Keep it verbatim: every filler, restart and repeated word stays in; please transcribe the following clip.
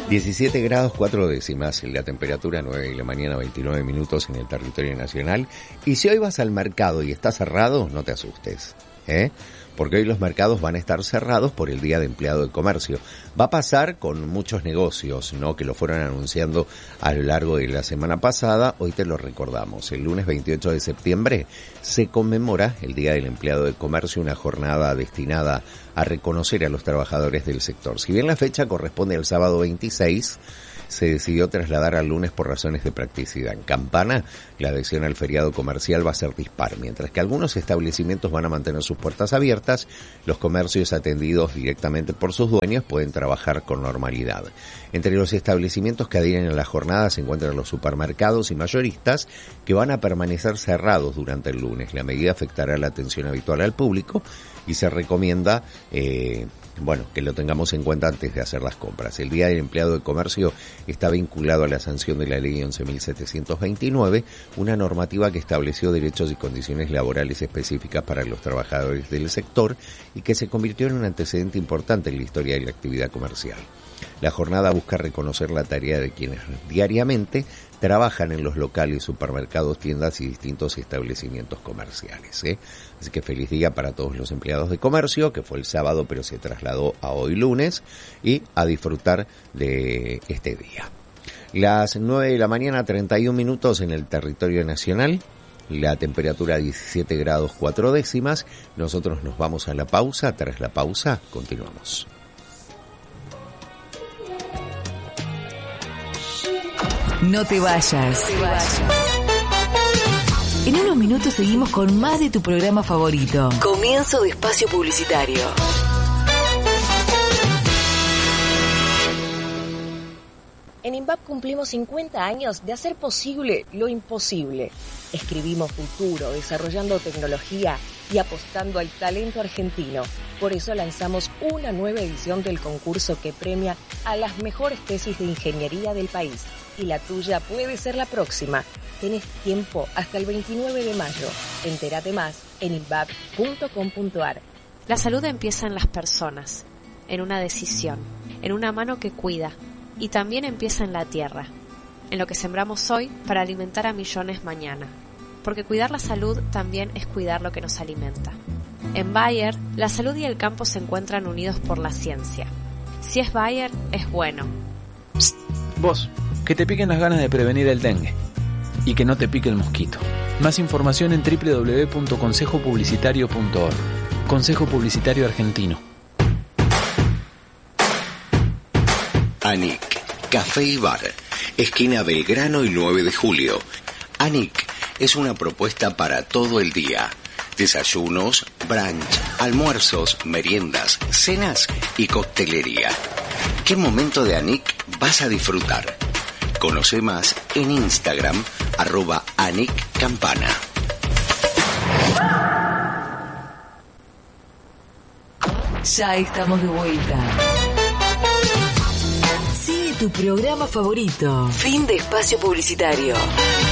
diecisiete grados cuatro décimas, la temperatura nueve de la mañana, veintinueve minutos en el territorio nacional. Y si hoy vas al mercado y está cerrado, no te asustes, ¿eh? Porque hoy los mercados van a estar cerrados por el Día de Empleado de Comercio. Va a pasar con muchos negocios, ¿no?, que lo fueron anunciando a lo largo de la semana pasada. Hoy te lo recordamos. El lunes veintiocho de septiembre se conmemora el Día del Empleado de Comercio, una jornada destinada a reconocer a los trabajadores del sector. Si bien la fecha corresponde al sábado veintiséis, se decidió trasladar al lunes por razones de practicidad. En Campana, la adhesión al feriado comercial va a ser dispar. Mientras que algunos establecimientos van a mantener sus puertas abiertas, los comercios atendidos directamente por sus dueños pueden trabajar con normalidad. Entre los establecimientos que adhieren a la jornada se encuentran los supermercados y mayoristas, que van a permanecer cerrados durante el lunes. La medida afectará la atención habitual al público y se recomienda eh, bueno, que lo tengamos en cuenta antes de hacer las compras. El Día del Empleado de Comercio está vinculado a la sanción de la Ley once mil setecientos veintinueve, una normativa que estableció derechos y condiciones laborales específicas para los trabajadores del sector y que se convirtió en un antecedente importante en la historia de la actividad comercial. La jornada busca reconocer la tarea de quienes diariamente trabajan en los locales, supermercados, tiendas y distintos establecimientos comerciales, ¿eh? Así que feliz día para todos los empleados de comercio, que fue el sábado pero se trasladó a hoy lunes, y a disfrutar de este día. Las nueve de la mañana, treinta y un minutos en el territorio nacional. La temperatura diecisiete grados cuatro décimas. Nosotros nos vamos a la pausa. Tras la pausa, continuamos. No te vayas. No te vayas. En unos minutos seguimos con más de tu programa favorito. Comienzo de espacio publicitario. En INVAP cumplimos cincuenta años de hacer posible lo imposible. Escribimos futuro, desarrollando tecnología y apostando al talento argentino. Por eso lanzamos una nueva edición del concurso que premia a las mejores tesis de ingeniería del país. Y la tuya puede ser la próxima. Tenés tiempo hasta el veintinueve de mayo. Entérate más en invap punto com punto ar. La salud empieza en las personas, en una decisión, en una mano que cuida. Y también empieza en la tierra, en lo que sembramos hoy para alimentar a millones mañana. Porque cuidar la salud también es cuidar lo que nos alimenta. En Bayer, la salud y el campo se encuentran unidos por la ciencia. Si es Bayer, es bueno. Psst, vos, que te piquen las ganas de prevenir el dengue. Y que no te pique el mosquito. Más información en doble u doble u doble u punto consejo publicitario punto org. Consejo Publicitario Argentino. Anik, Café y Bar, esquina Belgrano y nueve de julio. Anik es una propuesta para todo el día. Desayunos, brunch, almuerzos, meriendas, cenas y coctelería. ¿Qué momento de Anik vas a disfrutar? Conoce más en Instagram, arroba Anik Campana. Ya estamos de vuelta. Sigue tu programa favorito. Fin de espacio publicitario.